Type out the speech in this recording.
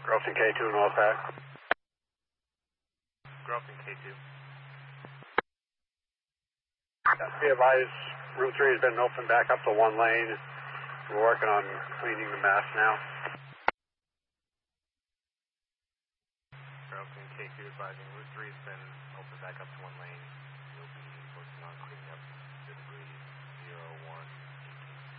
Grafton K2 and Wellpack. Grafton K2. Be advised, Route 3 has been opened back up to one lane. We're working on cleaning the mess now. Grafton K2 advising Route 3 has been opened back up to one lane. We'll be working on cleaning up the debris 01.